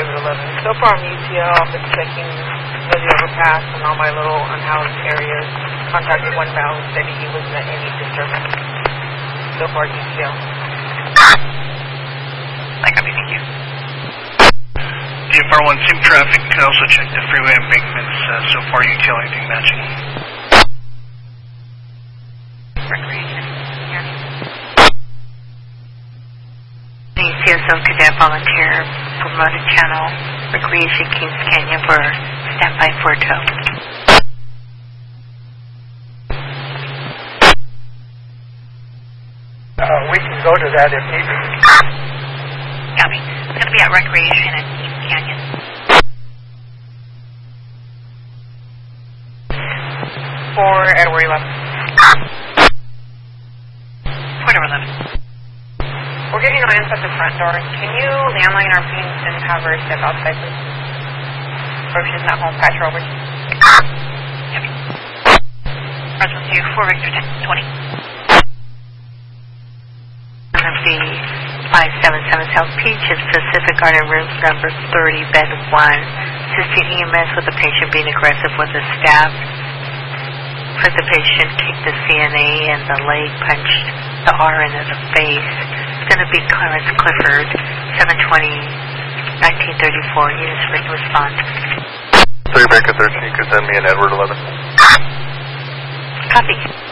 Private 11. So far, I'm UTL. I've been checking the overpass and all my little unhoused areas. Contacted 1 Mountain, said he wasn't at any disturbance. So far, UTL. I copy, thank you. DFR 1 Sim traffic can also check the freeway embankments. So far, UTL, anything matching? Recreation. CSO Cadet Volunteer Promoted Channel Recreation Kings Canyon for standby for tow. We can go to that if needed. Copy. It's going to be at Recreation at Kings Canyon. For Edward 11. Point number 11. We're getting no answer at the front door. Can you landline our pings and have her step outside, please? Or if she's not home, patch her over. Copy. Russell 2, 4 Victor 10, 20. One of the 577 South Peach is Pacific Garden room number 30, bed 1. Assisting EMS with the patient being aggressive with the staff. For the patient, kicked the CNA and the leg, punched the R into the face. It's going to be Clarence Clifford, 720, 1934. Units written response. 3 Baker 13, you could send me an Edward 11. Copy.